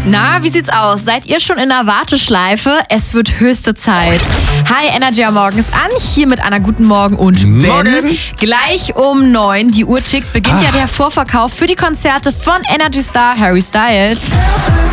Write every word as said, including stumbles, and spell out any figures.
Na, wie sieht's aus? Seid ihr schon in der Warteschleife? Es wird höchste Zeit. Hi, Energy am Morgen ist an. Hier mit einer guten Morgen und Ben. Morgen. Gleich um neun, die Uhr tickt, beginnt Ah. ja der Vorverkauf für die Konzerte von Energy Star Harry Styles.